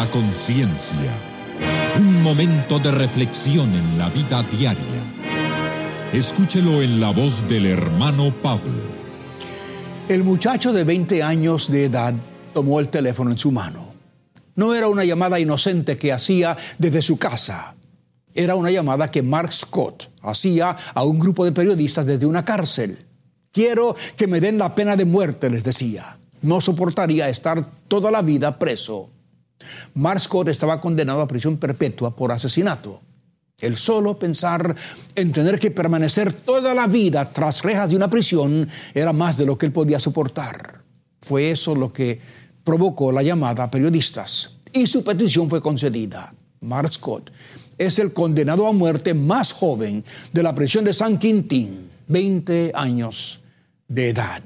la conciencia. Un momento de reflexión en la vida diaria. Escúchelo en la voz del hermano Pablo. El muchacho de 20 años de edad tomó el teléfono en su mano. No era una llamada inocente que hacía desde su casa. Era una llamada que Mark Scott hacía a un grupo de periodistas desde una cárcel. Quiero que me den la pena de muerte, les decía. No soportaría estar toda la vida preso. Mark Scott estaba condenado a prisión perpetua por asesinato. El solo pensar en tener que permanecer toda la vida tras rejas de una prisión era más de lo que él podía soportar. Fue eso lo que provocó la llamada a periodistas y su petición fue concedida. Mark Scott es el condenado a muerte más joven de la prisión de San Quintín, 20 años de edad.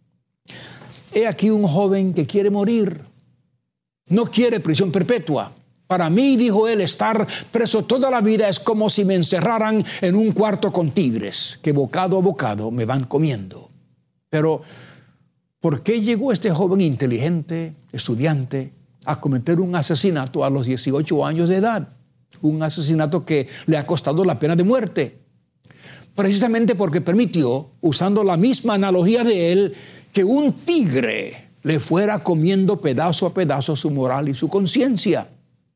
He aquí un joven que quiere morir. No quiere prisión perpetua. Para mí, dijo él, estar preso toda la vida es como si me encerraran en un cuarto con tigres, que bocado a bocado me van comiendo. Pero, ¿por qué llegó este joven inteligente, estudiante, a cometer un asesinato a los 18 años de edad? Un asesinato que le ha costado la pena de muerte. Precisamente porque permitió, usando la misma analogía de él, que un tigre le fuera comiendo pedazo a pedazo su moral y su conciencia.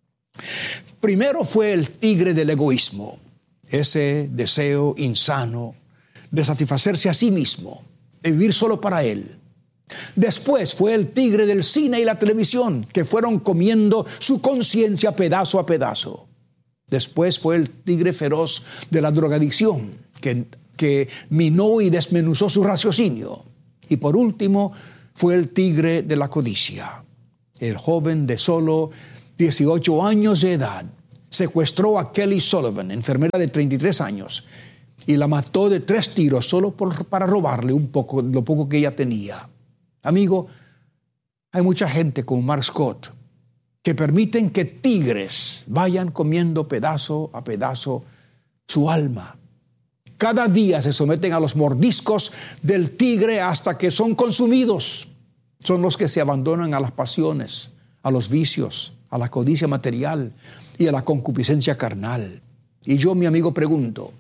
Primero fue el tigre del egoísmo, ese deseo insano de satisfacerse a sí mismo, de vivir solo para él. Después fue el tigre del cine y la televisión, que fueron comiendo su conciencia pedazo a pedazo. Después fue el tigre feroz de la drogadicción, que minó y desmenuzó su raciocinio. Y por último, fue el tigre de la codicia. El joven de solo 18 años de edad secuestró a Kelly Sullivan, enfermera de 33 años, y la mató de 3 tiros solo para robarle lo poco que ella tenía. Amigo, hay mucha gente como Mark Scott que permiten que tigres vayan comiendo pedazo a pedazo su alma. Cada día se someten a los mordiscos del tigre hasta que son consumidos. Son los que se abandonan a las pasiones, a los vicios, a la codicia material y a la concupiscencia carnal. Y yo, mi amigo, pregunto,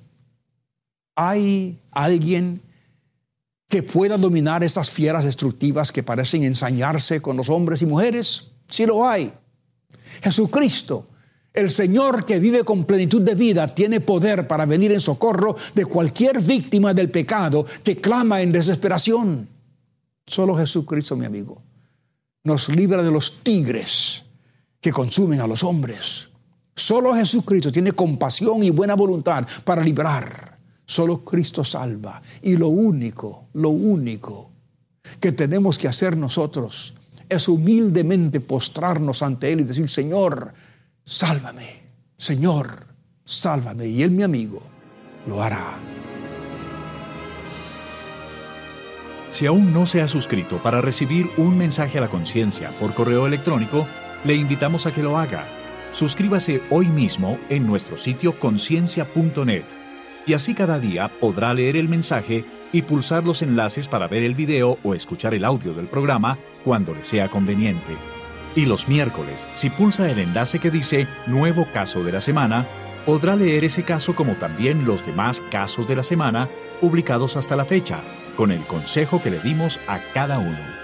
¿hay alguien que pueda dominar esas fieras destructivas que parecen ensañarse con los hombres y mujeres? Sí lo hay. Jesucristo, el Señor que vive con plenitud de vida, tiene poder para venir en socorro de cualquier víctima del pecado que clama en desesperación. Solo Jesucristo, mi amigo, nos libra de los tigres que consumen a los hombres. Solo Jesucristo tiene compasión y buena voluntad para librar. Solo Cristo salva. Y lo único que tenemos que hacer nosotros es humildemente postrarnos ante Él y decir, Señor, sálvame. Señor, sálvame. Y Él, mi amigo, lo hará. Si aún no se ha suscrito para recibir un mensaje a la conciencia por correo electrónico, le invitamos a que lo haga. Suscríbase hoy mismo en nuestro sitio conciencia.net y así cada día podrá leer el mensaje y pulsar los enlaces para ver el video o escuchar el audio del programa cuando le sea conveniente. Y los miércoles, si pulsa el enlace que dice Nuevo Caso de la Semana, podrá leer ese caso como también los demás casos de la semana publicados hasta la fecha, con el consejo que le dimos a cada uno.